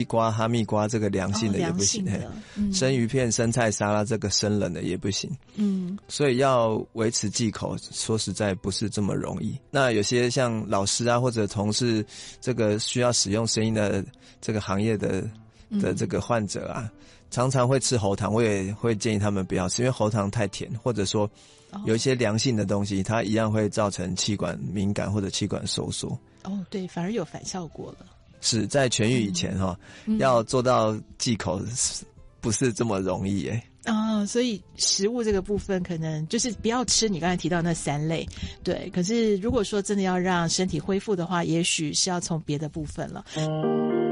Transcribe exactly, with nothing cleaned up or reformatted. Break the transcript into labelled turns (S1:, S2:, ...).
S1: 瓜、哈密瓜这个凉性的也不行，
S2: 哦嗯、
S1: 生鱼片、生菜沙拉这个生冷的也不行。嗯，所以要维持忌口，说实在不是这么容易。那有些像老师啊或者同事，这个需要使用声音的这个行业的的这个患者啊，常常会吃喉糖，我也会建议他们不要吃，因为喉糖太甜，或者说有一些凉性的东西，它一样会造成气管敏感或者气管收缩。
S2: 哦，对，反而有反效果了。
S1: 是在痊愈以前哈、嗯，要做到忌口不是这么容易诶、
S2: 欸。啊、哦，所以食物这个部分可能就是不要吃你刚才提到那三类，对。可是如果说真的要让身体恢复的话，也许是要从别的部分了。嗯